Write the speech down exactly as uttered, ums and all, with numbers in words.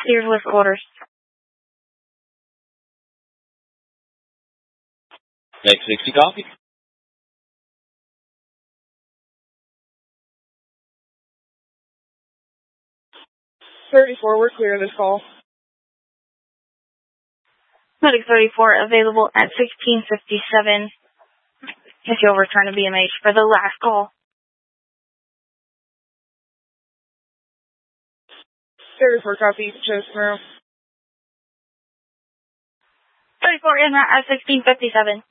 Cleared with orders. Next sixty copy. thirty-four, we're clear of this call. Medic thirty-four available at sixteen fifty-seven. If you'll return to B M H for the last call. thirty-four copy, chose tomorrow. thirty-four in route at sixteen fifty-seven.